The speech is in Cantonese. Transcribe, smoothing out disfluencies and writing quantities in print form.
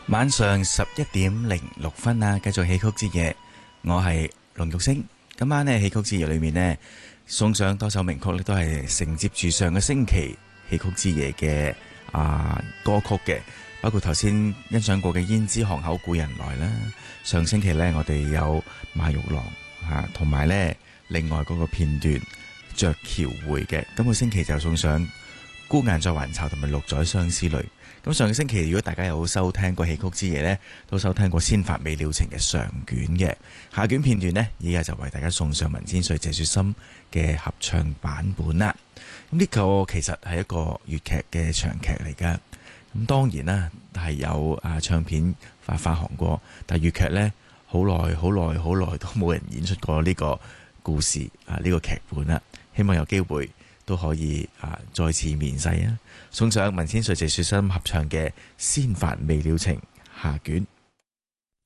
晚上11:06啊，繼續戲曲之夜，我係龍玉星。今晚呢戲曲之夜裏面呢，送上多首名曲咧，都係承接住上個星期戲曲之夜嘅歌曲嘅，包括頭先欣賞過嘅《胭脂巷口故人來》啦。上星期呢，我哋有馬玉郎同埋呢另外嗰個片段《鵲橋會》嘅。今個星期就送上《孤雁在還巢》同埋《六載相思淚》。咁上個星期如果大家有收聽過戲曲之夜呢，都收聽過《仙法未了情》嘅上卷嘅，下卷片段呢，依家就為大家送上文千歲謝雪心嘅合唱版本啦。咁呢個其實係一個粵劇嘅長劇嚟噶，咁當然啦係有唱片發行過，但係粵劇呢，好耐都冇人演出過呢個故事呢個劇本啦。希望有機會都可以再次面世啊！送上文千歲謝雪心合唱嘅《仙法未了情》下卷。